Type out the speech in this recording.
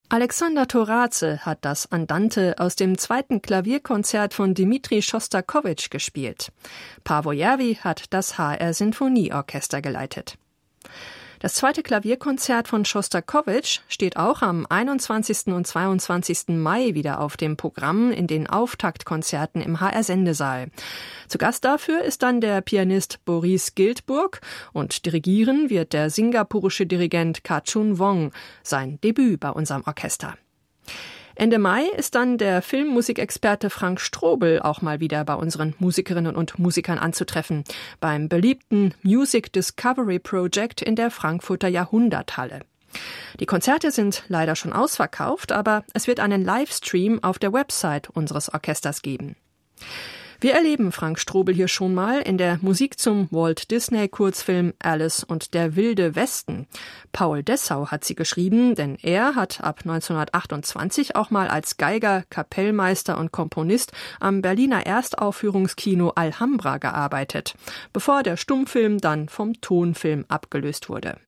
Alexander Torace hat das Andante aus dem 2. Klavierkonzert von Dmitri Schostakowitsch gespielt. Paavo Järvi hat das HR Sinfonieorchester geleitet. Das 2. Klavierkonzert von Schostakowitsch steht auch am 21. und 22. Mai wieder auf dem Programm in den Auftaktkonzerten im HR-Sendesaal. Zu Gast dafür ist dann der Pianist Boris Giltburg und dirigieren wird der singapurische Dirigent Kachun Wong, sein Debüt bei unserem Orchester. Ende Mai ist dann der Filmmusikexperte Frank Strobel auch mal wieder bei unseren Musikerinnen und Musikern anzutreffen, beim beliebten Music Discovery Project in der Frankfurter Jahrhunderthalle. Die Konzerte sind leider schon ausverkauft, aber es wird einen Livestream auf der Website unseres Orchesters geben. Wir erleben Frank Strobel hier schon mal in der Musik zum Walt-Disney-Kurzfilm Alice und der wilde Westen. Paul Dessau hat sie geschrieben, denn er hat ab 1928 auch mal als Geiger, Kapellmeister und Komponist am Berliner Erstaufführungskino Alhambra gearbeitet, bevor der Stummfilm dann vom Tonfilm abgelöst wurde.